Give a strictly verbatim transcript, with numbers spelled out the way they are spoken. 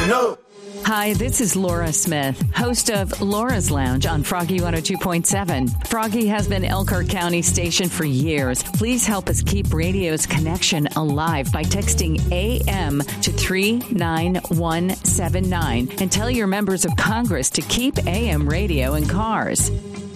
know. Hi, this is Laura Smith, host of Laura's Lounge on Froggy one oh two point seven. Froggy has been Elkhart County station for years. Please help us keep radio's connection alive by texting A M to three nine one seven nine and tell your members of Congress to keep A M radio in cars.